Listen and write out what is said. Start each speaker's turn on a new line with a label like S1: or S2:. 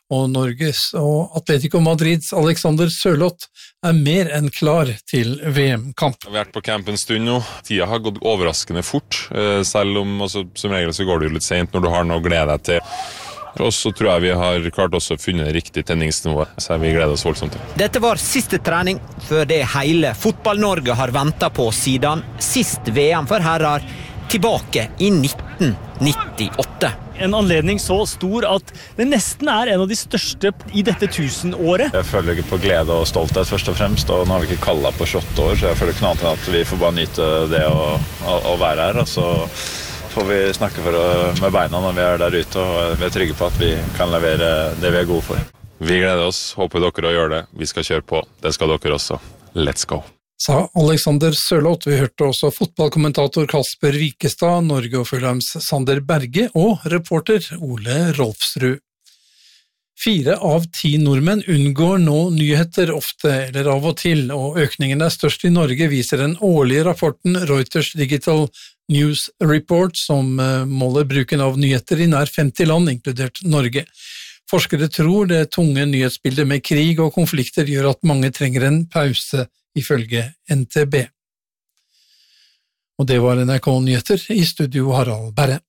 S1: og Norges og Atletico Madrids Alexander Sørloth mer enn klar til VM-kamp.
S2: Vi har vært på camp en stund nå. Tida har gått overraskende fort, selv om som regel så går det jo litt sent når du har noe å glede deg til. Og så tror jeg vi har klart også å finne riktig tenningsnivå, så vi gleder oss voldsomt til.
S3: Dette var siste trening før det hele Fotball-Norge har ventet på siden sist VM for herrer tilbake i 1998.
S4: En anledning så stor at det nesten en av de største i dette 1000-året.
S5: Jeg føler ikke på glede og stolthet først og fremst, og nå har vi ikke kallet på 28 år, så jeg føler ikke noe annet enn at vi får bare nyte det å være her, og så får vi snakke med beina når vi der ute, og vi trygge på at vi kan levere det vi gode for.
S2: Vi gleder oss, håper dere å gjøre det. Vi skal kjøre på, det skal dere også. Let's go!
S1: Sa Alexander Sørloth. Vi hørte også fotballkommentator Kasper Wikestad, Norge og Fulhams Sander Berge og reporter Ole Rolfsrud. 4 av 10 nordmenn unngår nå nyheter ofte eller av og til, og økningen størst i Norge viser den årlige rapporten Reuters Digital News Report, som måler bruken av nyheter i nær 50 land, inkludert Norge. Forskere tror det tunge nyhetsbildet med krig og konflikter gjør at mange trenger en pause, ifølge NTB. Og det var NRK Nyheter, i studio Harald Berre.